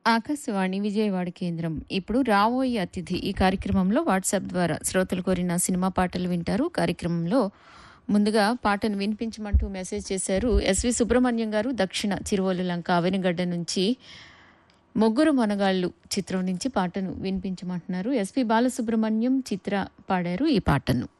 ఆకాశవాణి విజయవాడ కేంద్రం. ఇప్పుడు రాబోయే అతిథి ఈ కార్యక్రమంలో వాట్సాప్ ద్వారా శ్రోతలు కోరిన సినిమా పాటలు వింటారు. కార్యక్రమంలో ముందుగా పాటను వినిపించమంటూ మెసేజ్ చేశారు ఎస్వి సుబ్రహ్మణ్యం గారు, దక్షిణ చిరువల్లు లంక అవనిగడ్డ నుంచి. ముగ్గురు మనగాళ్ళు చిత్రం నుంచి పాటను వినిపించమంటున్నారు. ఎస్పి బాలసుబ్రహ్మణ్యం, చిత్ర పాడారు ఈ పాటను.